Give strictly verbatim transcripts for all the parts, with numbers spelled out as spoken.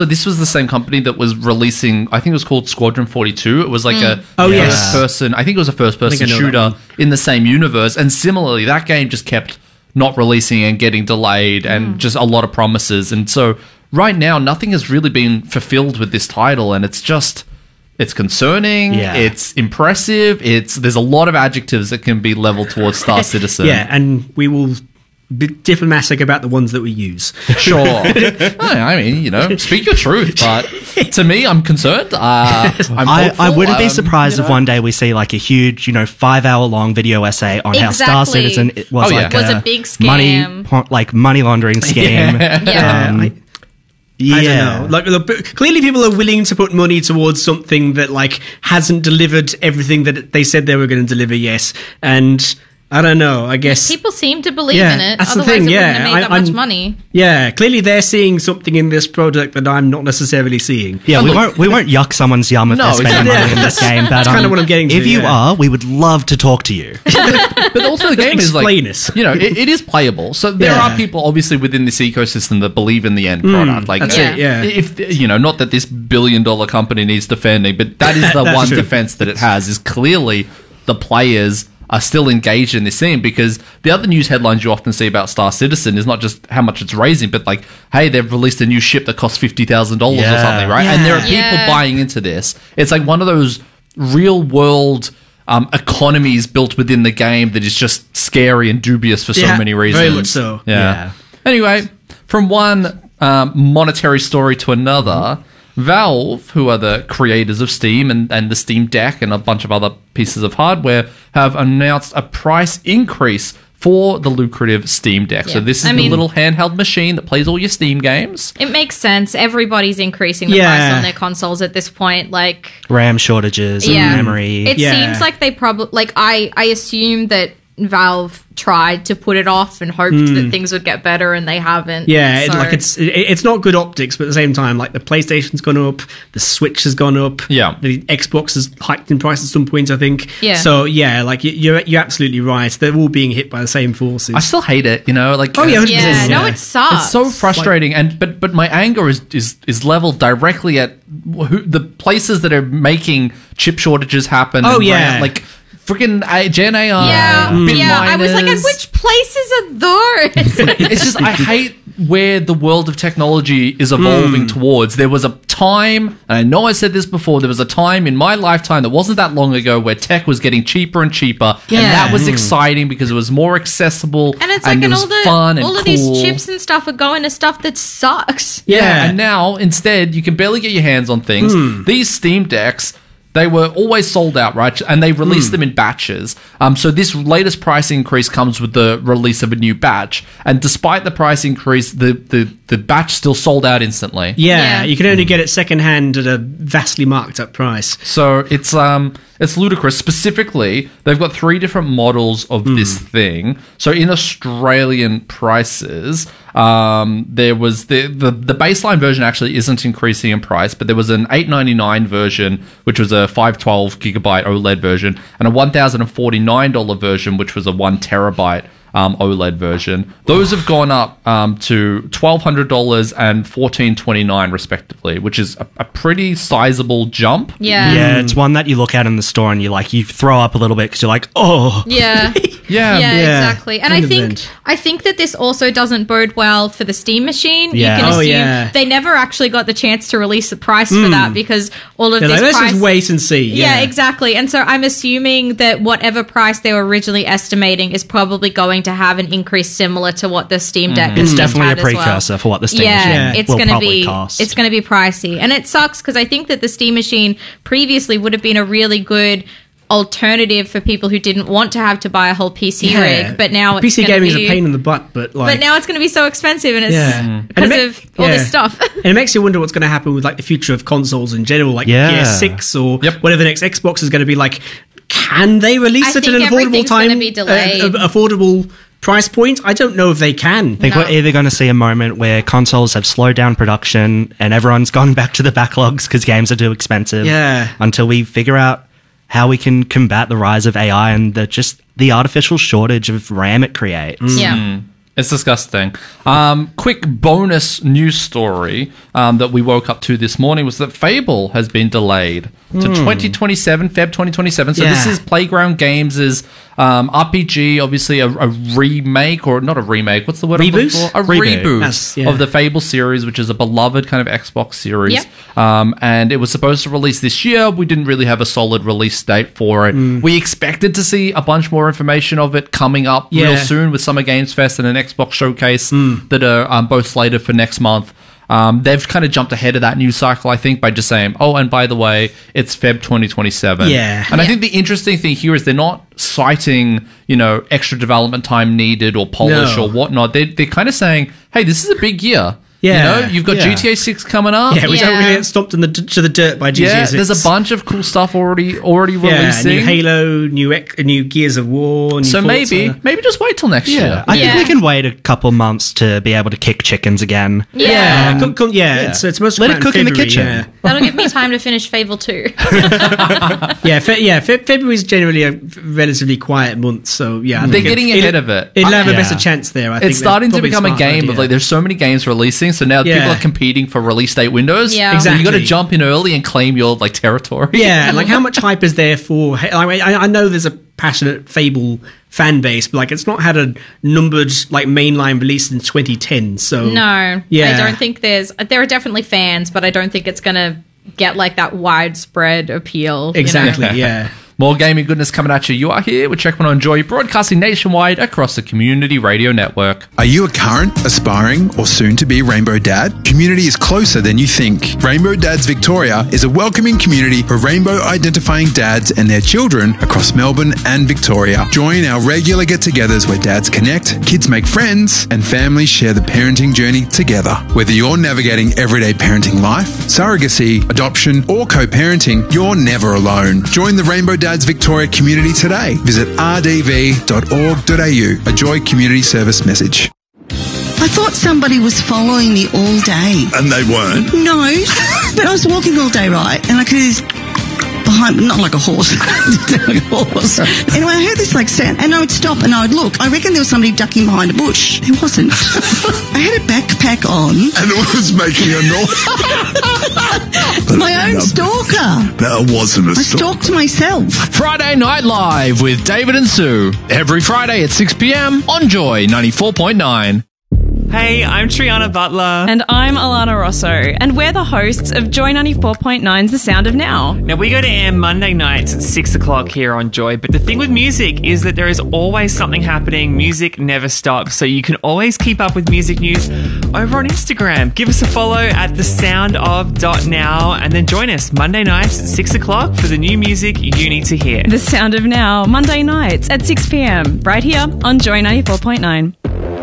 This was the same company that was releasing, I think it was called Squadron forty-two. It was like mm. a oh, first yes. person, I think it was a first person shooter in the same universe. And similarly, that game just kept not releasing and getting delayed and mm. just a lot of promises. And so right now, nothing has really been fulfilled with this title. And it's just, it's concerning. Yeah. It's impressive. It's There's a lot of adjectives that can be leveled towards Star Citizen. Yeah, and we will be diplomatic about the ones that we use. Sure. I mean, you know, speak your truth, but to me, I'm concerned. Uh, I'm I, I wouldn't um, be surprised you know? if one day we see like a huge, you know, five-hour-long video essay on exactly. how Star Citizen was oh, yeah. like was a, a big scam, money, po- like money laundering scheme. yeah. yeah. Um, I, yeah. I don't know. Like, look, clearly, people are willing to put money towards something that like hasn't delivered everything that they said they were going to deliver. Yes, and I don't know. I guess people seem to believe yeah, in it. That's Otherwise, the thing. it Yeah, wouldn't have made that I, much I'm, money. Yeah, clearly they're seeing something in this product that I'm not necessarily seeing. Yeah, we won't we won't yuck someone's yum if No, they're spending exactly. money in this game. But That's um, kind of what I'm getting to, if you yeah. are, we would love to talk to you. But also the game is like, Explain us. you know, it, it is playable. So there Yeah. are people obviously within this ecosystem that believe in the end product. Like, that's it, yeah. If you know, not that this billion dollar company needs defending, but that is the That's one true. defense that it has is clearly the players are still engaged in this thing, because the other news headlines you often see about Star Citizen is not just how much it's raising, but like, hey, they've released a new ship that costs fifty thousand dollars or Yeah. something, right? Yeah. And there are people Yeah. buying into this. It's like one of those real world um, economies built within the game that is just scary and dubious for so Yeah, many reasons. very much so. Yeah. Yeah. Anyway, from one um, monetary story to another, Valve, who are the creators of Steam and, and the Steam Deck and a bunch of other pieces of hardware, have announced a price increase for the lucrative Steam Deck. So Yeah. this is I the mean- little handheld machine that plays all your Steam games. It makes sense. Everybody's increasing the Yeah. price on their consoles at this point. Like, RAM shortages, and yeah, memory. It Yeah. seems like they probably like. I I assume that Valve tried to put it off and hoped that things would get better, and they haven't. Yeah, it, So- like it's it, it's not good optics, but at the same time, like the PlayStation's gone up, the Switch has gone up, Yeah. the Xbox has hiked in price at some point, I think. Yeah. So yeah, like you- you're you're absolutely right. They're all being hit by the same forces. I still hate it, you know, like Oh, yeah, uh, one hundred yeah, percent, no, yeah. it sucks. it's so frustrating, and but but my anger is is is leveled directly at who, the places that are making chip shortages happen. Oh, and yeah. brand- like freaking uh, Gen A I. Yeah, bit yeah. I was like, and miners. which places are those? It's just I hate where the world of technology is evolving towards. There was a time, and I know I said this before, there was a time in my lifetime that wasn't that long ago where tech was getting cheaper and cheaper, Yeah. and that was exciting because it was more accessible And it's like, it and was all the fun and all of cool. these chips and stuff are going to stuff that sucks. Yeah, Yeah. and now instead you can barely get your hands on things. These Steam Decks, they were always sold out, right? And they released them in batches. Um, so this latest price increase comes with the release of a new batch. And despite the price increase, the, the, the batch still sold out instantly. yeah, Yeah. you can only get it secondhand at a vastly marked up price. So it's um it's ludicrous. Specifically, they've got three different models of this thing. So in Australian prices, um, there was the, the the baseline version actually isn't increasing in price, but there was an eight ninety-nine version, which was a five twelve gigabyte OLED version, and a one thousand forty-nine dollars version, which was a one terabyte Um, OLED version. Those have gone up um, to twelve hundred dollars and fourteen twenty-nine respectively, which is a, a pretty sizable jump. Yeah. Yeah, it's one that you look at in the store and you like you throw up a little bit because you're like, oh, Yeah. Yeah, yeah, yeah, exactly. And I kind of think event. I think that this also doesn't bode well for the Steam machine. Yeah. You can Oh, assume yeah. they never actually got the chance to release the price for that because all of They're this like, let's price. just wait and see. yeah. Yeah, exactly. And so I'm assuming that whatever price they were originally estimating is probably going to have an increase similar to what the Steam Deck. it's has definitely a had as well. precursor for what the Steam yeah, machine it's will going to probably be cost. it's going to be pricey, and it sucks because I think that the Steam machine previously would have been a really good alternative for people who didn't want to have to buy a whole P C Yeah. rig, but now it's P C gonna gaming is be, a pain in the butt, but like, but now it's going to be so expensive, and it's Yeah. Mm. because And it ma- of all yeah. this stuff. and it makes you wonder what's going to happen with like the future of consoles in general, like Yeah. P S six or Yep. whatever the next Xbox is going to be like. Can they release I it at an think affordable everything's time? gonna be delayed. Uh, uh, affordable price point? I don't know if they can. I think No. we're either going to see a moment where consoles have slowed down production and everyone's gone back to the backlogs because games are too expensive. Yeah. Until we figure out how we can combat the rise of A I and the just the artificial shortage of RAM it creates. yeah. It's disgusting. Um, quick bonus news story um, that we woke up to this morning was that Fable has been delayed to twenty twenty-seven, February twenty twenty-seven. So Yeah. this is Playground Games' um, R P G, obviously a, a remake, or not a remake, what's the word? I'm looking Reboot? for? A Reboot. reboot That's- yeah. of the Fable series, which is a beloved kind of Xbox series. Yep. Um, and it was supposed to release this year. We didn't really have a solid release date for it. Mm. We expected to see a bunch more information of it coming up real Yeah. soon with Summer Games Fest and an Xbox showcase Mm. that are um, both slated for next month. Um, they've kind of jumped ahead of that news cycle, I think, by just saying, oh, and by the way, it's February twenty twenty-seven. Yeah. And I Yeah. think the interesting thing here is they're not citing, you know, extra development time needed or polish No. or whatnot. They're, they're kind of saying, hey, this is a big year. Yeah. You know, you've got Yeah. G T A six coming up. Yeah, we Yeah. don't really get stomped in the, to the dirt by G T A Yeah, six. there's a bunch of cool stuff already already Yeah, releasing. new Halo, new Ec- new Gears of War. New so Forza. maybe maybe just wait till next Yeah, year. I Yeah. think we can wait a couple months to be able to kick chickens again. Yeah. Yeah, come, come, yeah, It's, it's supposed to Let come it out cook in the February, kitchen. Yeah, That'll give me time to finish Fable two. yeah, fe- yeah fe- February is generally a relatively quiet month, so yeah, I They're think getting it, ahead it, of it. It'll have a Yeah. better chance there. I think It's that's starting to probably become a smart game idea. of like there's so many games releasing, so now Yeah. people are competing for release date windows. Yeah. So you got to Exactly. jump in early and claim your like territory. Yeah, like how much hype is there for? I, mean, I, I know there's a passionate Fable fan base, but like it's not had a numbered like mainline release since twenty ten. So No, Yeah. I don't think there's. There are definitely fans, but I don't think it's going to get like that widespread appeal. you know? exactly. Yeah. More gaming goodness coming at you. You are here with Checkpoint on Joy, broadcasting nationwide across the Community Radio Network. Are you a current, aspiring, or soon to be Rainbow Dad? Community is closer than you think. Rainbow Dads Victoria is a welcoming community for rainbow identifying dads and their children across Melbourne and Victoria. Join our regular get togethers where dads connect, kids make friends, and families share the parenting journey together. Whether you're navigating everyday parenting life, surrogacy, adoption, or co parenting, you're never alone. Join the Rainbow Dads Victoria community today. Visit r d v dot org dot a u. A Joy Community Service message. I thought somebody was following me all day. And they weren't. No, but I was walking all day, right? And I could hear this behind, not like a horse, like a horse. Anyway, I heard this like sound, and I would stop and I would look. I reckon there was somebody ducking behind a bush. There wasn't. I had a backpack on. And it was making a noise. My own stalker. That wasn't a I stalk. stalked myself. Friday Night Live with David and Sue. Every Friday at six p.m. on Joy ninety-four point nine. Hey, I'm Triana Butler. And I'm Alana Rosso, and we're the hosts of Joy ninety-four point nine's The Sound of Now. Now, we go to air Monday nights at six o'clock here on Joy, but the thing with music is that there is always something happening. Music never stops, so you can always keep up with music news over on Instagram. Give us a follow at the sound of dot now, and then join us Monday nights at six o'clock for the new music you need to hear. The Sound of Now, Monday nights at six p.m, right here on Joy ninety-four point nine.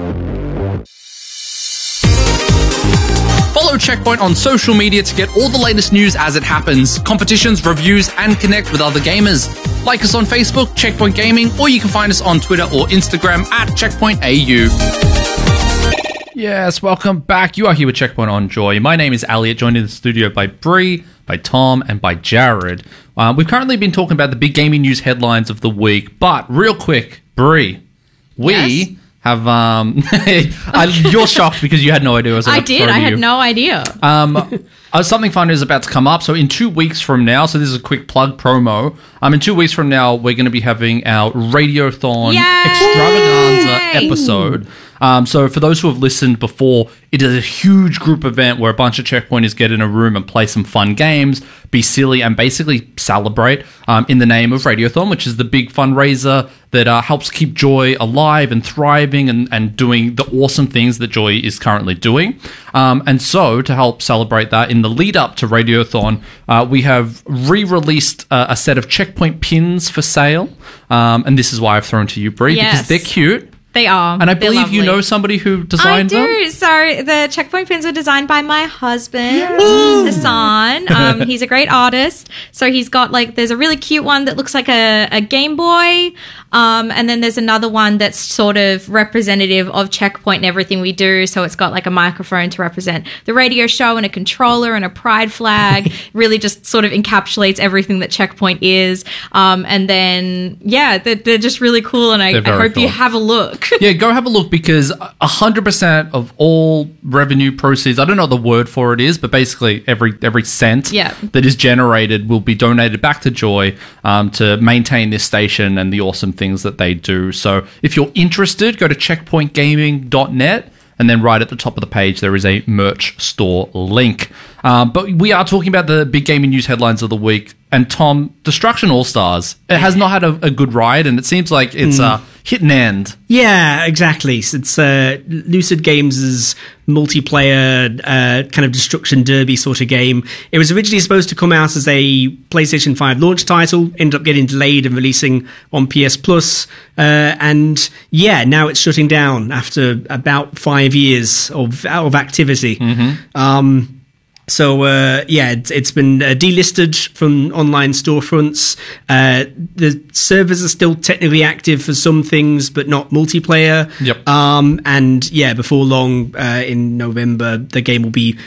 Follow Checkpoint on social media to get all the latest news as it happens, competitions, reviews, and connect with other gamers. Like us on Facebook, Checkpoint Gaming, or you can find us on Twitter or Instagram at Checkpoint A U. Yes, welcome back. You are here with Checkpoint on Joy. My name is Elliot, joined in the studio by Bree, by Tom, and by Jared. Um, we've currently been talking about the big gaming news headlines of the week, but real quick, Bree, we... Yes? Have um, I, you're shocked because you had no idea. I, was I about to did. throw I to had you. no idea. Um, uh, something fun is about to come up. So in two weeks from now, so this is a quick plug promo. Um, in two weeks from now, we're going to be having our Radiothon Yay! extravaganza episode. Um, so for those who have listened before, it is a huge group event where a bunch of checkpointers get in a room and play some fun games, be silly, and basically celebrate um, in the name of Radiothon, which is the big fundraiser that uh, helps keep Joy alive and thriving and, and doing the awesome things that Joy is currently doing. Um, and so to help celebrate that, in the lead up to Radiothon, uh, we have re-released uh, a set of checkpoint pins for sale. Um, and this is why I've thrown to you, Brie, Yes. because they're cute. They are. And I They're believe you lovely. know somebody who I designed do. them. So the checkpoint pins are designed by my husband, Hassan. Um, he's a great artist. So he's got like, there's a really cute one that looks like a, a Game Boy. Um, and then there's another one that's sort of representative of Checkpoint and everything we do. So it's got like a microphone to represent the radio show and a controller and a pride flag. Really just sort of encapsulates everything that Checkpoint is. Um, and then, yeah, they're, they're just really cool. And I, I hope cool. you have a look. Yeah, go have a look because one hundred percent of all revenue proceeds, I don't know what the word for it is, but basically every every cent Yeah. that is generated will be donated back to Joy um, to maintain this station and the awesome things that they do. So if you're interested, go to checkpoint gaming dot net. And then right at the top of the page, there is a merch store link. Um, but we are talking about the big gaming news headlines of the week. And Tom, Destruction All-Stars, it has not had a, a good ride, and it seems like it's a hit and end. Yeah, exactly. So it's uh, Lucid Games' multiplayer uh, kind of destruction derby sort of game. It was originally supposed to come out as a PlayStation five launch title, ended up getting delayed and releasing on P S Plus. Uh, and yeah, now it's shutting down after about five years of of activity. Mm-hmm. Um, So, uh, yeah, it's, it's been uh, delisted from online storefronts. Uh, the servers are still technically active for some things, but not multiplayer. Yep. Um, and, yeah, before long, uh, in November, the game will be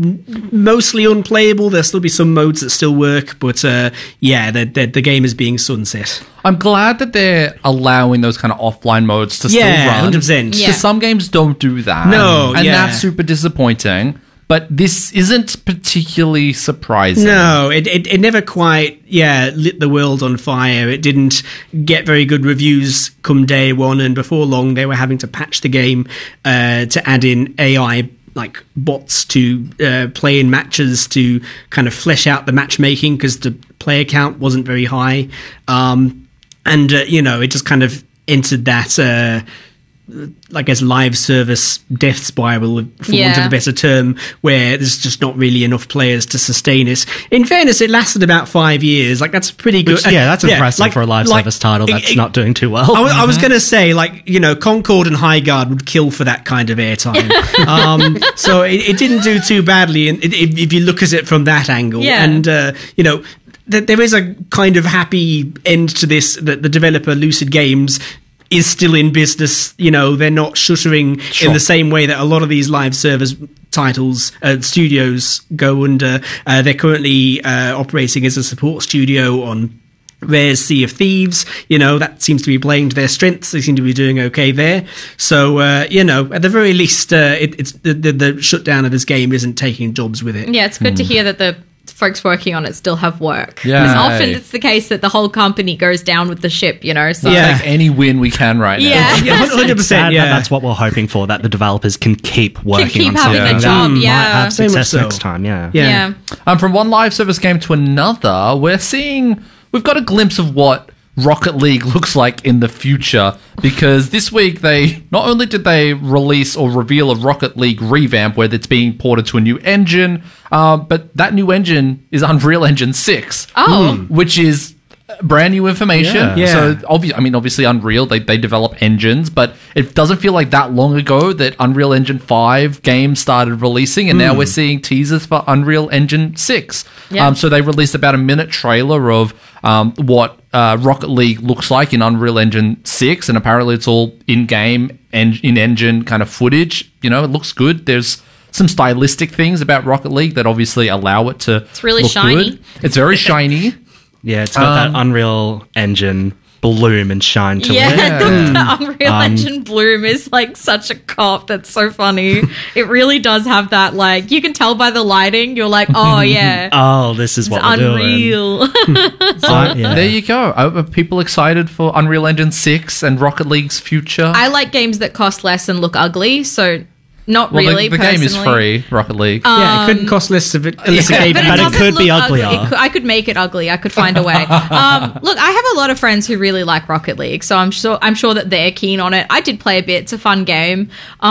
mostly unplayable. There'll still be some modes that still work, but, uh, yeah, the, the, the game is being sunset. I'm glad that they're allowing those kind of offline modes to Yeah, still run. one hundred percent. Because Yeah. some games don't do that. No, And yeah. that's super disappointing. But this isn't particularly surprising. No, it, it it never quite, yeah, lit the world on fire. It didn't get very good reviews come day one, and before long they were having to patch the game uh, to add in A I, like bots to uh, play in matches to kind of flesh out the matchmaking because the player count wasn't very high. Um, and, uh, you know, it just kind of entered that... Uh, I guess live service death spiral, for Yeah. want of a better term, where there's just not really enough players to sustain it. In fairness, it lasted about five years. Like that's pretty good. Which, yeah, that's impressive like- for a live like- service title that's it- it- not doing too well. I was, I was going to say, like, you know, Concord and Highguard would kill for that kind of airtime. um, so it, it didn't do too badly, and it, if, if you look at it from that angle. Yeah. And uh, you know, th- there is a kind of happy end to this. That the developer Lucid Games is still in business. You know, they're not shuttering Sure. in the same way that a lot of these live service titles uh, studios go under. Uh, they're currently uh, operating as a support studio on Rare's Sea of Thieves. You know, that seems to be playing to their strengths. They seem to be doing okay there. So, uh, you know, at the very least, uh, it, it's the, the, the shutdown of this game isn't taking jobs with it. Yeah, it's good to hear that the folks working on it still have work. Yeah. Because often Hey. it's the case that the whole company goes down with the ship, you know? So Yeah. Take any win we can right now. Yeah. Yeah, one hundred It's sad percent. that Yeah, that's what we're hoping for, that the developers can keep working keep on having something a that job, might yeah. have Very much success so. next time, yeah. Yeah. yeah. Um, from one live service game to another, we're seeing we've got a glimpse of what Rocket League looks like in the future, because this week they not only did they release or reveal a Rocket League revamp where it's being ported to a new engine, uh, but that new engine is Unreal Engine six, Oh. which is brand new information. Yeah. Yeah. So obvi- I mean, obviously Unreal, they, they develop engines, but it doesn't feel like that long ago that Unreal Engine five games started releasing, and now we're seeing teasers for Unreal Engine six. Yeah. Um, so they released about a minute trailer of um, what uh, Rocket League looks like in Unreal Engine six, and apparently it's all in-game, en- in-engine kind of footage. You know, it looks good. There's some stylistic things about Rocket League that obviously allow it to It's really shiny. It's very shiny. Yeah, it's got Um, that Unreal Engine bloom and shine to Yeah, it. the, the Unreal Um, Engine bloom is like such a cop. That's so funny. It really does have that, like, you can tell by the lighting. You're like, oh, yeah. Oh, this is It's what we're doing. unreal. Uh, yeah. There you go. Are are people excited for Unreal Engine six and Rocket League's future? I like games that cost less and look ugly, so not well, really. the, the game is personally. free, Rocket League. yeah. It couldn't cost less of it unless Yeah. it gave But you. But it doesn't could be look ugly. uglier. It could- I could make it ugly. I could find a way. Um, look, I have a lot of friends who really like Rocket League, so I'm sure I'm sure that they're keen on it. I did play a bit. It's a fun game.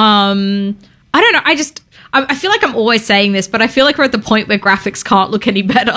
Um, I don't know. I just I, I feel like I'm always saying this, but I feel like we're at the point where graphics can't look any better.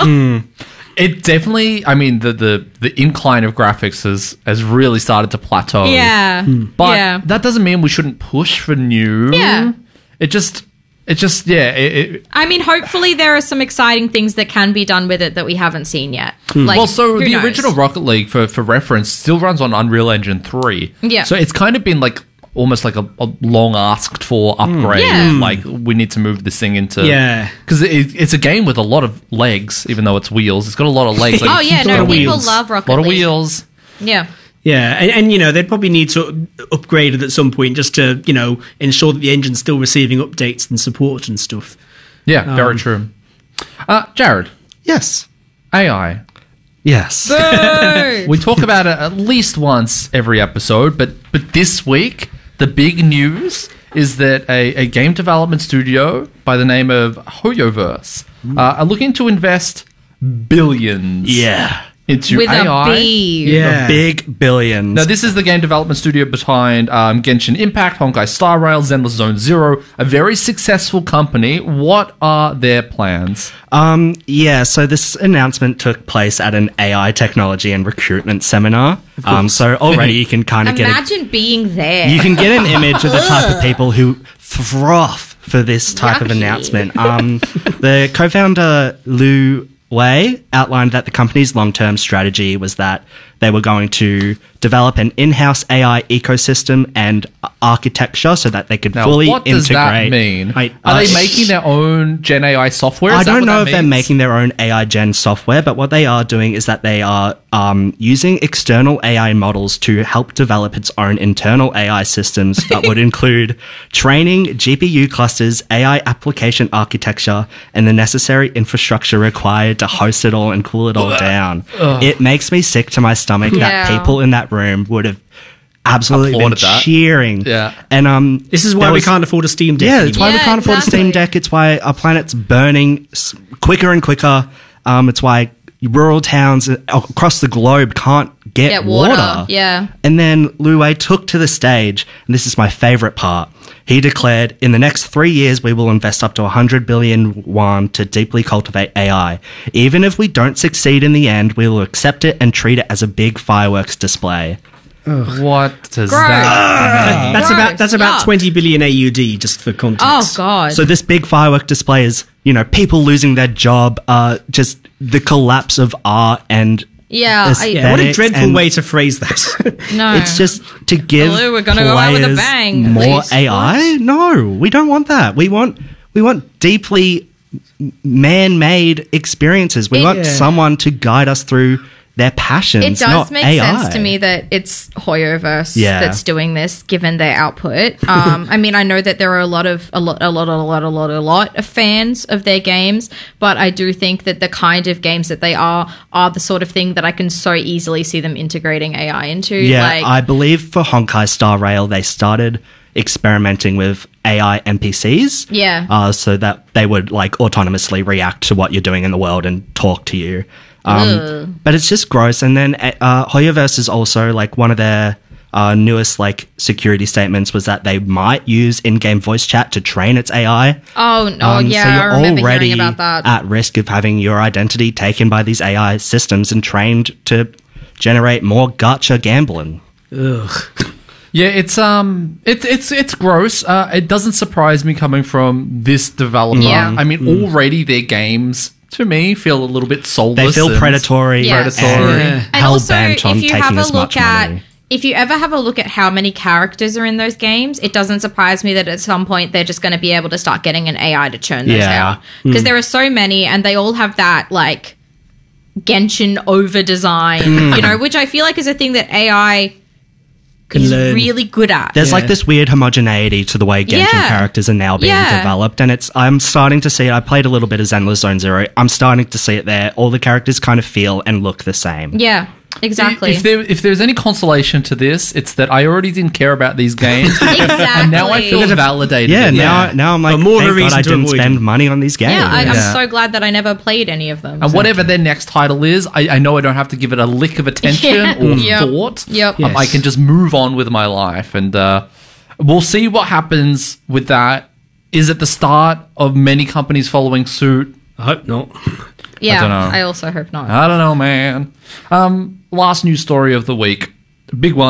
It definitely, I mean, the, the, the incline of graphics has, has really started to plateau. Yeah, But yeah. that doesn't mean we shouldn't push for new. Yeah. It just, It just, yeah. It, it, I mean, hopefully there are some exciting things that can be done with it that we haven't seen yet. Like, well, so who the knows? original Rocket League, for, for reference, still runs on Unreal Engine three. Yeah. So it's kind of been like almost like a, a long asked for upgrade. Yeah. Like, we need to move this thing into. Yeah. Because it, it's a game with a lot of legs, even though it's wheels. It's got a lot of legs. Like, Oh, yeah, Lot no, of people wheels. love Rocket a lot of League. wheels. Yeah. Yeah, and, and you know they'd probably need to upgrade it at some point just to you know ensure that the engine's still receiving updates and support and stuff. Yeah, very true. Uh, Jared, Yes. A I. Yes. We talk about it at least once every episode, but but this week the big news is that a, a game development studio by the name of HoYoverse uh, are looking to invest billions Yeah. into With A I. a B. Yeah. Big billions. Now, this is the game development studio behind um, Genshin Impact, Honkai Star Rail, Zenless Zone Zero, a very successful company. What are their plans? Um, yeah, so this announcement took place at an A I technology and recruitment seminar. Um, so already you can kind of get a, Imagine being there. you can get an image of the type of people who froth for this type of Yucky. announcement. Um, the co-founder Lu Wei outlined that the company's long-term strategy was that they were going to develop an in-house A I ecosystem and architecture so that they could Now, fully what does integrate. that mean? I- Are uh, they making their own Gen A I software? Is I that don't what know that if they're means? making their own A I gen software, but what they are doing is that they are um, using external A I models to help develop its own internal A I systems that would include training, G P U clusters, A I application architecture, and the necessary infrastructure required to host it all and cool it all down. It makes me sick to my stomach that Yeah. people in that room would have absolutely been Applauded that. cheering. Yeah. And um, This is why there we was- can't afford a Steam Deck. yeah, it's why we Yeah, can't afford a Steam exactly. Deck. It's why our planet's burning s- quicker and quicker. Um, it's why rural towns across the globe can't get, Get water, water. yeah. And then Lu Wei took to the stage, and this is my favorite part. He declared, in the next three years, we will invest up to one hundred billion won to deeply cultivate A I. Even if we don't succeed in the end, we will accept it and treat it as a big fireworks display. What does Gross. that mean? That's Gross. about that's about Yuck. twenty billion A U D just for Oh, context. God. So this big firework display is, you know, people losing their job, uh, just the collapse of art and Yeah, I- aesthetics Yeah, what a dreadful and way to phrase that. no. It's just to give Hello, we're gonna go out with a players bang, at more least. A I. No, we don't want that. We want we want deeply man-made experiences. We It- want Yeah. someone to guide us through their passions. It does not make A I. sense to me that it's HoYoverse Yeah. that's doing this, given their output. Um, I mean, I know that there are a lot of a lot, a lot, a lot, a lot, a lot of fans of their games, but I do think that the kind of games that they are are the sort of thing that I can so easily see them integrating A I into. Yeah, like, I believe for Honkai Star Rail, they started experimenting with A I N P Cs. Yeah. Uh, so that they would like autonomously react to what you're doing in the world and talk to you. Um, but it's just gross. And then uh, HoYoverse is also like one of their uh, newest like security statements was that they might use in-game voice chat to train its A I. oh no, Um, yeah, so I you're remember already hearing about that. at risk of having your identity taken by these A I systems and trained to generate more gacha gambling. Yeah, it's um, it's it's it's gross. Uh, it doesn't surprise me coming from this developer. Yeah. I mean, already their games to me feel a little bit soulless. They feel and- predatory, Yeah. Predatory. and And hell also, bent on if you taking have a as look much at, money. if you ever have a look at how many characters are in those games, it doesn't surprise me that at some point they're just going to be able to start getting an A I to churn those Yeah. out. Because there are so many, and they all have that like Genshin over design, you know, which I feel like is a thing that A I Can is learn. really good at. There's Yeah. like this weird homogeneity to the way Genshin Yeah. characters are now being Yeah. developed, and it's I'm starting to see it. I played a little bit of Zenless Zone Zero. I'm starting to see it there. All the characters kind of feel and look the same. yeah, exactly. If there if there's any consolation to this, it's that I already didn't care about these games, exactly. and now I feel validated. Yeah, in now that. now I'm like, But more of a thank God reason I to didn't avoid spend them. money on these games. yeah, I, I'm Yeah. so glad that I never played any of them. And whatever their next title is, I, I know I don't have to give it a lick of attention Yeah. or Yep. thought. Yep. Um, I Yes. can just move on with my life, and uh, we'll see what happens with that. Is it the start of many companies following suit? I hope not. yeah, I don't know. I also hope not. I don't know, man. Um, last news story of the week, big one.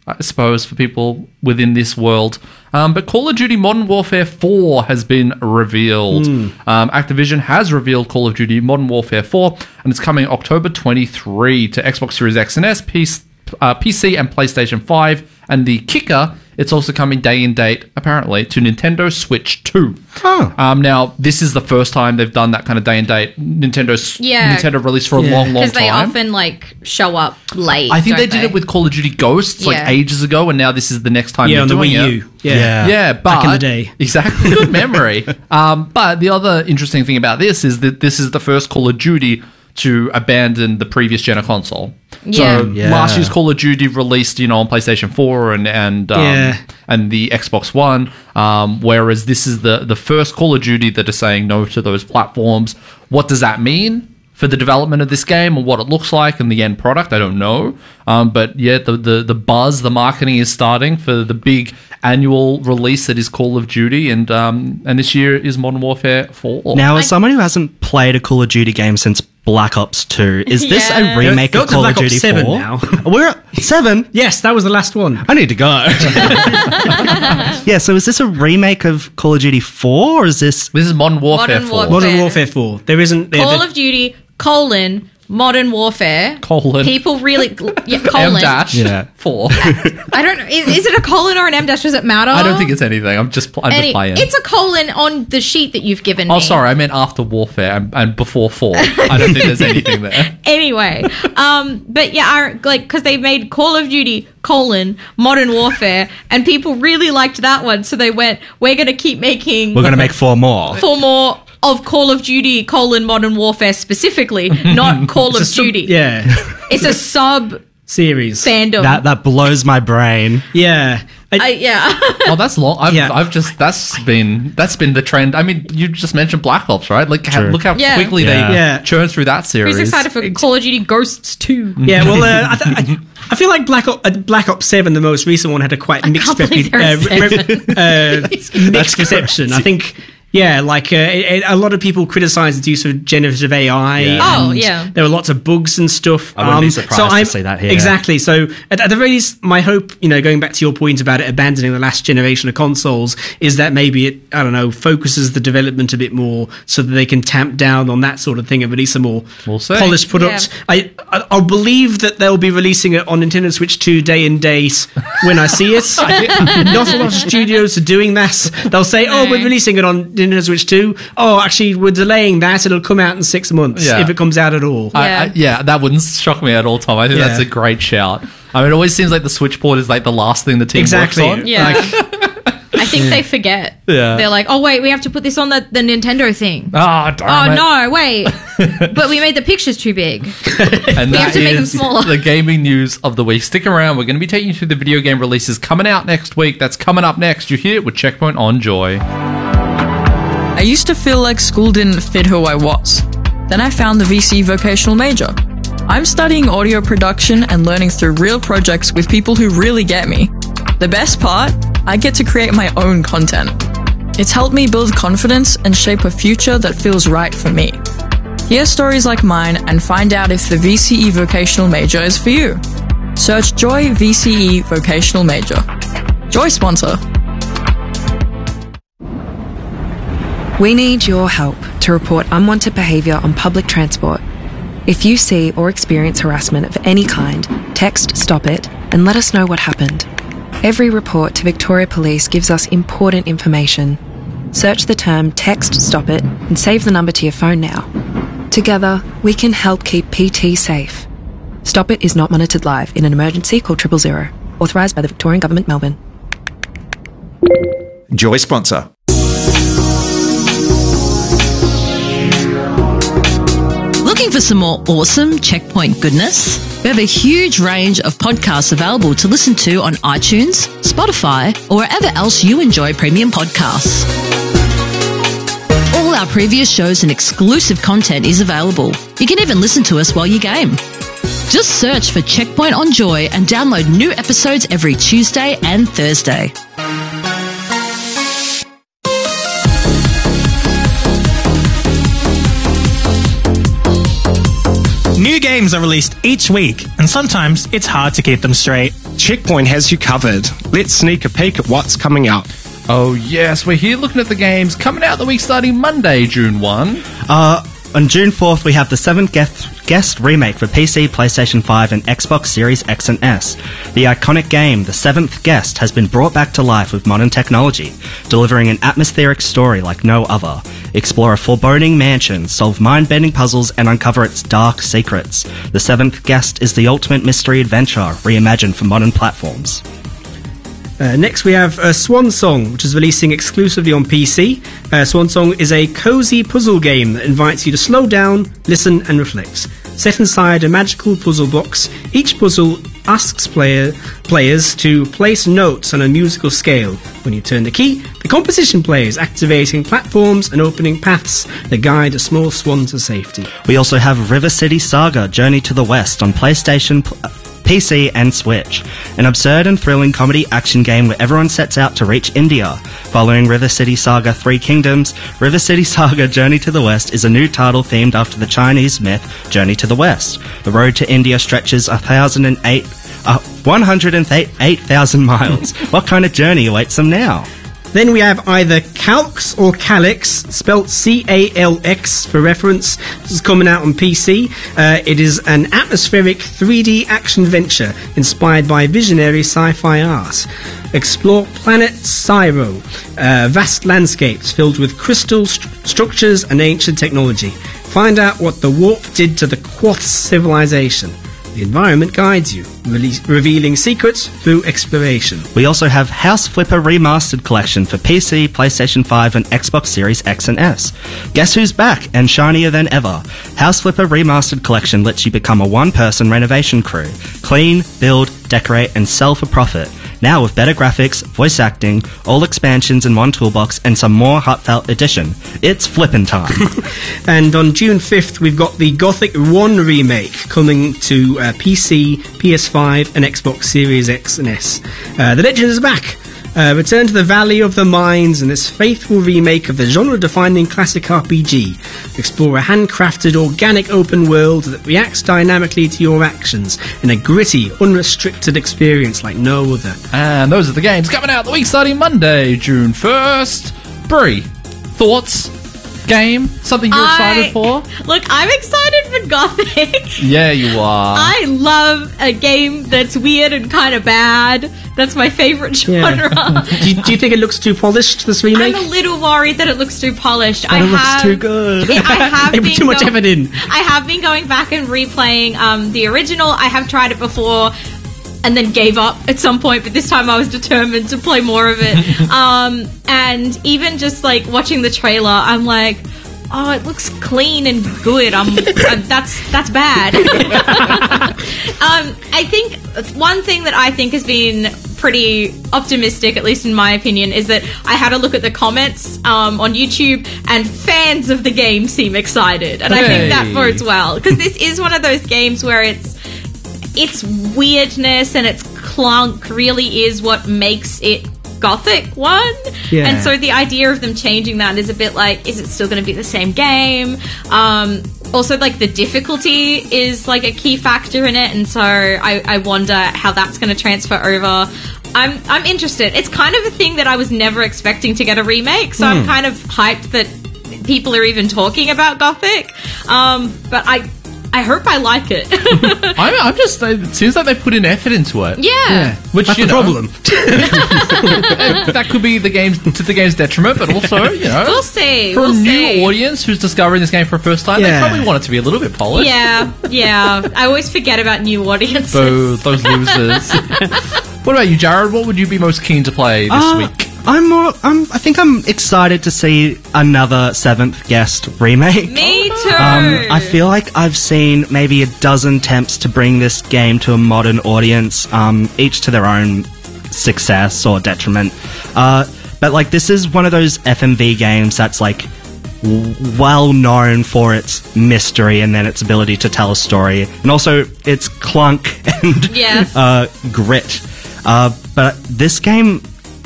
I suppose, for people within this world. Um, but Call of Duty Modern Warfare four has been revealed. Mm. Um, Activision has revealed Call of Duty Modern Warfare four, and it's coming October twenty-third to Xbox Series X and S, P C, uh, P C and PlayStation five. And the kicker, it's also coming day and date, apparently, to Nintendo Switch two. Huh. Um, now, this is the first time they've done that kind of day and date Nintendo, Yeah. Nintendo release for a Yeah. long, long time. Because they often like show up late. I think don't they did it with Call of Duty Ghosts like Yeah. ages ago, and now this is the next time Yeah, they're on the doing Wii it. U. Yeah. Yeah. Yeah, but Back in the day. exactly. Good memory. um, but the other interesting thing about this is that this is the first Call of Duty to abandon the previous gen of console. Yeah. So Yeah. last year's Call of Duty released, you know, on PlayStation four and and um, Yeah. and the Xbox One, um, whereas this is the the first Call of Duty that is saying no to those platforms. What does that mean for the development of this game and what it looks like and the end product? I don't know. Um, but yeah, the, the the buzz, the marketing is starting for the big annual release that is Call of Duty, and um, and this year is Modern Warfare four. Now, as someone who hasn't played a Call of Duty game since Black Ops two, is this Yeah. a remake Go of to Call Black of Ops Duty seven four? now. We're at seven? Yes, that was the last one. I need to go. Yeah, so is this a remake of Call of Duty four, or is this... This is Modern Warfare Modern four. Warfare. Modern Warfare four. There isn't... There, Call there- of Duty, colon, Modern Warfare. Colon. People really... Yeah, M colon. dash Yeah. four. I don't know. Is, is it a colon or an M dash? Does it matter? I don't think it's anything. I'm just I'm Any, just playing. it's a colon on the sheet that you've given me. Oh, sorry. I meant after Warfare and, and before four. I don't think there's anything there. Anyway, um, but yeah, I, like, because they made Call of Duty, colon, Modern Warfare, and people really liked that one, so they went, we're going to keep making We're going to make four more. four more of Call of Duty, colon, Modern Warfare specifically, not Call of It's a sub- Duty. Yeah. It's a sub Series. fandom. That that blows my brain. Yeah. I- I, yeah. Oh, that's long. I've, Yeah. I've just that's been that's been the trend. I mean, you just mentioned Black Ops, right? Like, how, True. look how Yeah. quickly Yeah. they Yeah. churn through that series. Who's excited for Call of Duty Ghosts two? Yeah, well, uh, I, th- I, I feel like Black, Op- uh, Black Ops seven, the most recent one, had a quite mixed, can't believe repu- there are uh, re- uh, mixed reception. I think, yeah, like uh, it, it- a lot of people criticized the use of generative A I. Yeah. Oh, and yeah. There were lots of bugs and stuff. I wouldn't be surprised to I'm- see that here. Exactly. So, at, at the very least, my hope, you know, going back to your point about it abandoning the last generation of consoles, is that maybe it, I don't know, focuses the development a bit more so that they can tamp down on that sort of thing and release a more We'll see. polished product. Yeah. I, I I'll believe that they'll be releasing it on Nintendo Switch two day and date when I see it. Not a lot of studios are doing that. They'll say, "Oh, we're No. releasing it on Nintendo Switch two. Oh, actually, we're delaying that. It'll come out in six months Yeah. if it comes out at all." I, Yeah. I, yeah, that wouldn't shock me at all, Tom. I think Yeah. that's a great shout. I mean, it always seems like the Switch port is like the last thing the team Exactly. works on. Yeah. Like, I think they forget. Yeah. They're like, oh, wait, we have to put this on the, the Nintendo thing. Ah, Oh, darn it. no, wait. But we made the pictures too big. And We that have to make them is smaller. the gaming news of the week. Stick around. We're going to be taking you through the video game releases coming out next week. That's coming up next. You're here with Checkpoint on Joy. I used to feel like school didn't fit who I was. Then I found the V C vocational major. I'm studying audio production and learning through real projects with people who really get me. The best part? I get to create my own content. It's helped me build confidence and shape a future that feels right for me. Hear stories like mine and find out if the V C E vocational major is for you. Search Joy V C E vocational major. Joy sponsor. We need your help to report unwanted behaviour on public transport. If you see or experience harassment of any kind, text Stop It and let us know what happened. Every report to Victoria Police gives us important information. Search the term Text Stop It and save the number to your phone now. Together, we can help keep P T safe. Stop It is not monitored live. In an emergency, call triple zero. Authorised by the Victorian Government, Melbourne. Joy sponsor. Looking for some more awesome Checkpoint goodness? We have a huge range of podcasts available to listen to on iTunes, Spotify, or wherever else you enjoy premium podcasts. All our previous shows and exclusive content is available. You can even listen to us while you game. Just search for Checkpoint on Joy and download new episodes every Tuesday and Thursday. New games are released each week, and sometimes it's hard to keep them straight. Checkpoint has you covered. Let's sneak a peek at what's coming out. Oh yes, we're here looking at the games coming out the week starting Monday, June first. Uh, on June fourth, we have the seventh guest, guest remake for P C, PlayStation five, and Xbox Series X and S. The iconic game, The Seventh Guest, has been brought back to life with modern technology, delivering an atmospheric story like no other. Explore a foreboding mansion, solve mind-bending puzzles, and uncover its dark secrets. The Seventh Guest is the ultimate mystery adventure, reimagined for modern platforms. Uh, next we have uh, Swan Song, which is releasing exclusively on P C. Uh, Swan Song is a cozy puzzle game that invites you to slow down, listen and reflect. Set inside a magical puzzle box, each puzzle asks player, players to place notes on a musical scale. When you turn the key, the composition plays, activating platforms and opening paths that guide a small swan to safety. We also have River City Saga Journey to the West on PlayStation, P C and Switch. An absurd and thrilling comedy action game where everyone sets out to reach India. Following River City Saga Three Kingdoms, River City Saga Journey to the West is a new title themed after the Chinese myth Journey to the West. The road to India stretches one thousand eight, uh, one hundred eight thousand miles. What kind of journey awaits them now? Then we have either Calx or Calyx, spelt C A L X for reference. This is coming out on P C. Uh, it is an atmospheric three D action venture inspired by visionary sci-fi art. Explore planet Syro, uh, vast landscapes filled with crystal st- structures and ancient technology. Find out what the warp did to the Quoth civilization. The environment guides you, re- revealing secrets through exploration. We also have House Flipper Remastered Collection for P C, PlayStation five and Xbox Series X and S. Guess who's back and shinier than ever? House Flipper Remastered Collection lets you become a one-person renovation crew. Clean, build, decorate and sell for profit. Now with better graphics, voice acting, all expansions in one toolbox and some more heartfelt addition. It's flippin' time. And on June fifth we've got the Gothic one remake coming to uh, P C, P S five and Xbox Series X and S. Uh, the legend is back. Uh, return to the Valley of the Minds in this faithful remake of the genre-defining classic R P G. Explore a handcrafted, organic open world that reacts dynamically to your actions in a gritty, unrestricted experience like no other. And those are the games coming out the week starting Monday, June first. Brie, thoughts? Game? Something you're excited I, for? Look, I'm excited for Gothic. Yeah, you are. I love a game that's weird and kind of bad. That's my favourite genre. Yeah. do, you, do you think it looks too polished, this remake? I'm a little worried that it looks too polished. But I it looks have, too good. I have They been put too much go- effort in. I have been going back and replaying um, the original. I have tried it before and then gave up at some point, but this time I was determined to play more of it. um, and even just like watching the trailer, I'm like, oh, it looks clean and good. I'm, I'm that's that's bad. um, I think one thing that I think has been pretty optimistic, at least in my opinion, is that I had a look at the comments um, on YouTube, and fans of the game seem excited, and hey. I think that bodes well, because this is one of those games where it's its weirdness and its clunk really is what makes it Gothic one. Yeah. And so the idea of them changing that is a bit like, is it still going to be the same game? Um, also, like, the difficulty is like a key factor in it, and so I, I wonder how that's going to transfer over. I'm I'm interested. It's kind of a thing that I was never expecting to get a remake, so Hmm. I'm kind of hyped that people are even talking about Gothic. Um, but I I hope I like it. I'm, I'm just. It seems like they put in effort into it. Yeah. Which, That's you the know, problem. that could be the game's to the game's detriment, but also, you know, We'll see. for we'll a new see. audience who's discovering this game for the first time, Yeah. they probably want it to be a little bit polished. Yeah, yeah. I always forget about new audiences. Boo, those losers. What about you, Jared? What would you be most keen to play this Uh, week? I'm more. I'm. I think I'm excited to see another Seventh Guest remake. Me too. Um, I feel like I've seen maybe a dozen attempts to bring this game to a modern audience, um, each to their own success or detriment. Uh, but like, this is one of those F M V games that's like w- well known for its mystery and then its ability to tell a story, and also its clunk and Yes. uh, grit. Uh, but this game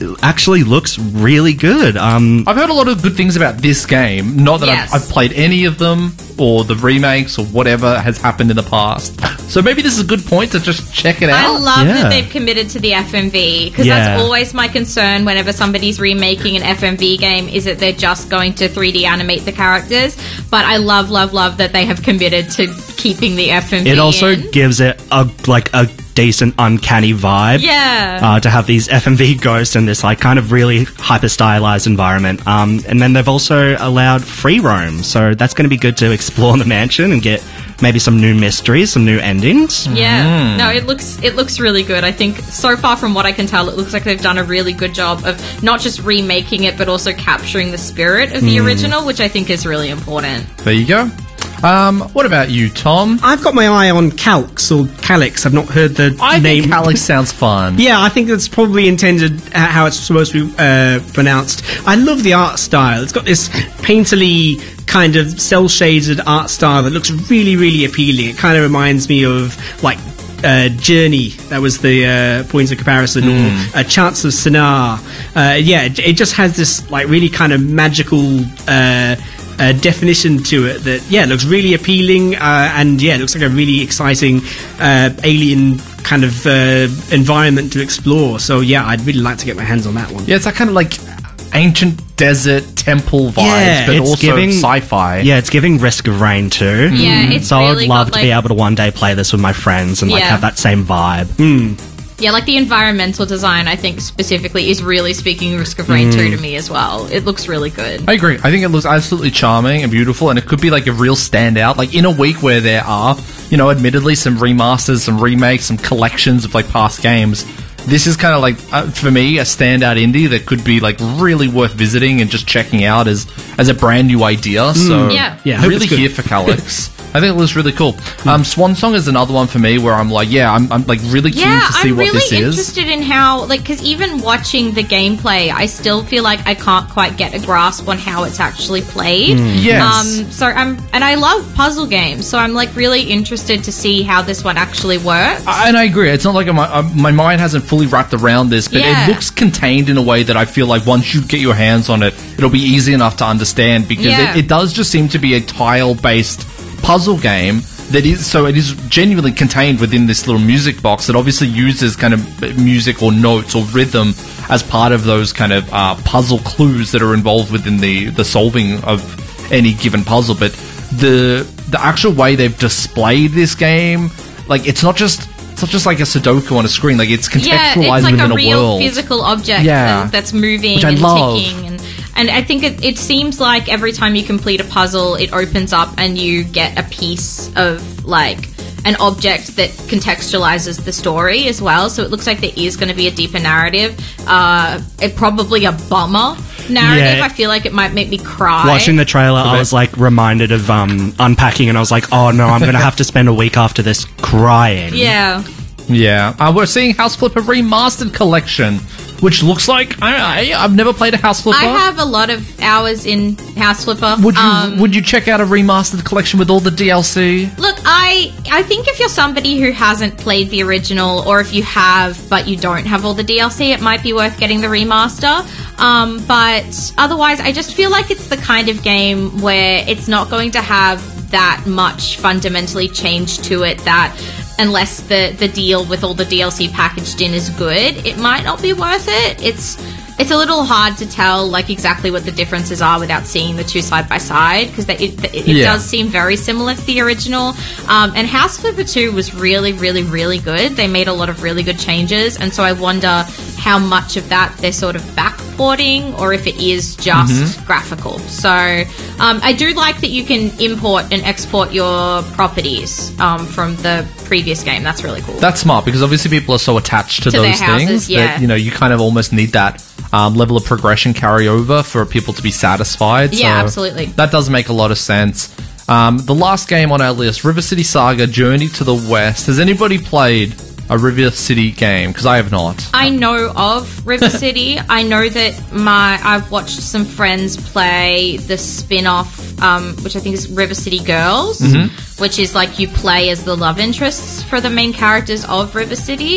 actually looks really good. Um, I've heard a lot of good things about this game. Not that Yes. I've, I've played any of them or the remakes or whatever has happened in the past. So maybe this is a good point to just check it out. I love Yeah. that they've committed to the F M V because Yeah. that's always my concern whenever somebody's remaking an F M V game is that they're just going to three D animate the characters. But I love, love, love that they have committed to keeping the F M V it also in. gives it a like a decent uncanny vibe. Yeah. Uh, to have these F M V ghosts in this like kind of really hyper stylized environment. Um, and then they've also allowed free roam, so that's going to be good to explore the mansion and get maybe some new mysteries, some new endings. Yeah, no, it looks it looks really good. I think so far from what I can tell, it looks like they've done a really good job of not just remaking it, but also capturing the spirit of the Mm. original, which I think is really important. There you go. Um, what about you, Tom? I've got my eye on Calx or Calyx. I've not heard the I name. think Calyx sounds fun. Yeah, I think that's probably intended uh, how it's supposed to be uh, pronounced. I love the art style. It's got this painterly kind of cel-shaded art style that looks really, really appealing. It kind of reminds me of like uh, Journey. That was the uh, point of comparison, Mm. or uh, Chants of Sinar. Uh, yeah, it, it just has this like really kind of magical. Uh, Uh, definition to it that yeah looks really appealing uh, and yeah it looks like a really exciting uh, alien kind of uh, environment to explore, so yeah I'd really like to get my hands on that one. Yeah, it's that kind of like ancient desert temple vibes, Yeah, but it's also giving- sci-fi. Yeah, it's giving Risk of Rain too. Yeah, it's so really I'd love got, to be like- able to one day play this with my friends and like Yeah. have that same vibe. Yeah, like the environmental design, I think specifically is really speaking Risk of Rain Mm. two to me as well. It looks really good. I agree. I think it looks absolutely charming and beautiful, and it could be like a real standout. Like in a week where there are, you know, admittedly some remasters, some remakes, some collections of like past games. This is kind of like uh, for me a standout indie that could be like really worth visiting and just checking out as as a brand new idea. So Yeah. Yeah, I hope really it's good. here for Calyx. I think it looks really cool. Um, Swan Song is another one for me where I'm like, yeah, I'm, I'm like really keen Yeah, to see I'm what really this is. interested in how, like, because even watching the gameplay, I still feel like I can't quite get a grasp on how it's actually played. Mm. Yes. Um, so I'm, and I love puzzle games, so I'm like really interested to see how this one actually works. I- And I agree. It's not like my uh, my mind hasn't fully wrapped around this, but Yeah. it looks contained in a way that I feel like once you get your hands on it, it'll be easy enough to understand because Yeah. it, it does just seem to be a tile-based puzzle game that is so it is genuinely contained within this little music box that obviously uses kind of music or notes or rhythm as part of those kind of uh, puzzle clues that are involved within the the solving of any given puzzle. But the the actual way they've displayed this game, like it's not just it's not just like a Sudoku on a screen. Like it's Yeah, contextualized it's like within a a, real world. physical object Yeah. that- that's moving Which I and love. ticking. And, and I think it, it seems like every time you complete a puzzle, it opens up and you get a piece of like an object that contextualizes the story as well. So it looks like there is going to be a deeper narrative. Uh, it probably a bummer narrative. Yeah. I feel like it might make me cry. Watching the trailer, I was like reminded of um, unpacking, and I was like, "Oh no, I'm going to have to spend a week after this crying." Yeah. Yeah, uh, we're seeing House Flipper Remastered Collection, which looks like I, I I've never played a House Flipper. I have a lot of hours in House Flipper. Would you Um, would you check out a remastered collection with all the D L C? Look, I I think if you're somebody who hasn't played the original, or if you have but you don't have all the D L C, it might be worth getting the remaster. Um, but otherwise, I just feel like it's the kind of game where it's not going to have that much fundamentally change to it that unless the, the deal with all the D L C packaged in is good, it might not be worth it. It's it's a little hard to tell like exactly what the differences are without seeing the two side by side because it, it, it Yeah. does seem very similar to the original. Um, and House Flipper two was really, really, really good. They made a lot of really good changes, and so I wonder how much of that they're sort of backporting or if it is just Mhm. graphical. So um, I do like that you can import and export your properties um, from the previous game. That's really cool. That's smart because obviously people are so attached to, To their those houses, things yeah. that you know you kind of almost need that um, level of progression carryover for people to be satisfied. Yeah, So absolutely. That does make a lot of sense. Um, the last game on our list, River City Saga: Journey to the West. Has anybody played a River City game? Because I have not. I know of River City. I know that my I've watched some friends play the spin-off, um, which I think is River City Girls, Mhm. which is like you play as the love interests for the main characters of River City.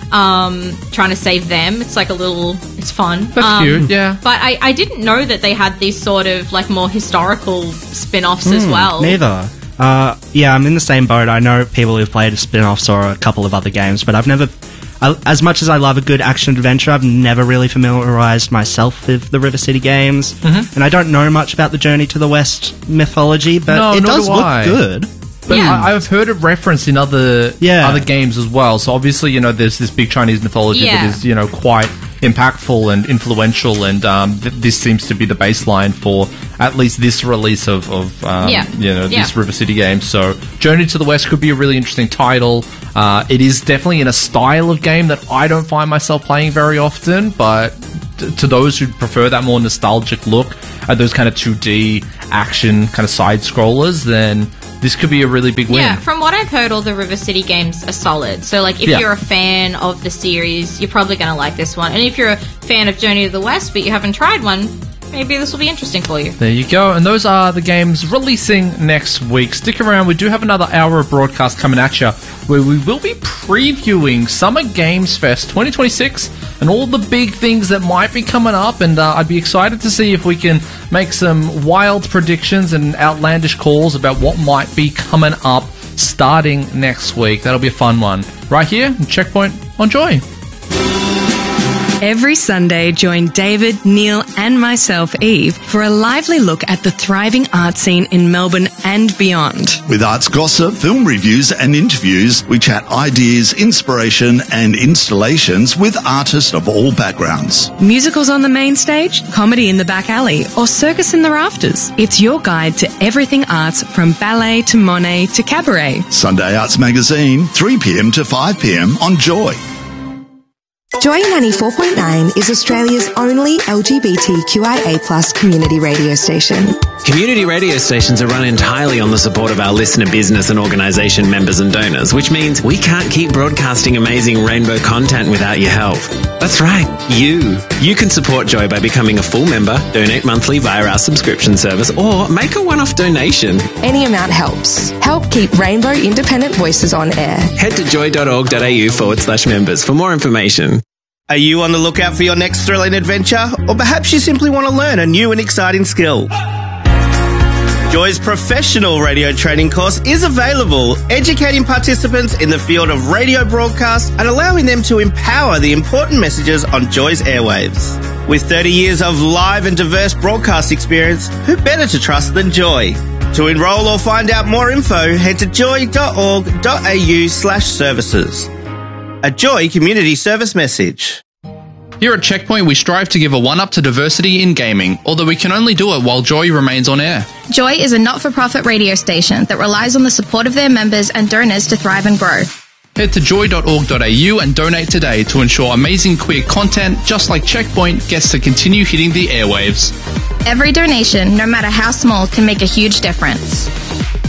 um, trying to save them. It's like a little, it's fun. That's um, cute, yeah. But I, I didn't know that they had these sort of like more historical spin-offs as Hmm, well. Neither. Uh, yeah, I'm in the same boat. I know people who've played spin-offs or a couple of other games, but I've never... I, as much as I love a good action-adventure, I've never really familiarised myself with the River City games. Mhm. And I don't know much about the Journey to the West mythology, but No, it nor does do look I. good. But I, I've heard it referenced in other Yeah. other games as well. So obviously, you know, there's this big Chinese mythology Yeah. that is, you know, quite impactful and influential, and um, th- this seems to be the baseline for at least this release of, of um, Yeah. you know, Yeah. this River City game. So Journey to the West could be a really interesting title. Uh, it is definitely in a style of game that I don't find myself playing very often, but t- to those who prefer that more nostalgic look at those kind of two D action kind of side scrollers, then this could be a really big win. Yeah, from what I've heard, all the River City games are solid. So, like, if Yeah. you're a fan of the series, you're probably going to like this one. And if you're a fan of Journey to the West, but you haven't tried one, maybe this will be interesting for you. There you go. And those are the games releasing next week. Stick around. We do have another hour of broadcast coming at you where we will be previewing Summer Games Fest twenty twenty-six and all the big things that might be coming up. And uh, I'd be excited to see if we can make some wild predictions and outlandish calls about what might be coming up starting next week. That'll be a fun one. Right here, Checkpoint on Joy. Every Sunday, join David, Neil, and myself, Eve, for a lively look at the thriving art scene in Melbourne and beyond. With arts gossip, film reviews and interviews, we chat ideas, inspiration and installations with artists of all backgrounds. Musicals on the main stage, comedy in the back alley, or circus in the rafters. It's your guide to everything arts, from ballet to Monet to cabaret. Sunday Arts Magazine, three p.m. to five p.m. on Joy. Joy ninety-four point nine is Australia's only L G B T Q I A plus community radio station. Community radio stations are run entirely on the support of our listener business and organisation members and donors, which means we can't keep broadcasting amazing rainbow content without your help. That's right, you. You can support Joy by becoming a full member, donate monthly via our subscription service, or make a one-off donation. Any amount helps. Help keep Rainbow Independent Voices on air. Head to joy.org.au forward slash members for more information. Are you on the lookout for your next thrilling adventure? Or perhaps you simply want to learn a new and exciting skill? Joy's professional radio training course is available, educating participants in the field of radio broadcast and allowing them to empower the important messages on Joy's airwaves. With thirty years of live and diverse broadcast experience, who better to trust than Joy? To enrol or find out more info, head to joy.org.au slash services. A Joy community service message. Here at Checkpoint, we strive to give a one-up to diversity in gaming, although we can only do it while Joy remains on air. Joy is a not-for-profit radio station that relies on the support of their members and donors to thrive and grow. Head to joy.org.au and donate today to ensure amazing queer content, just like Checkpoint, gets to continue hitting the airwaves. Every donation, no matter how small, can make a huge difference.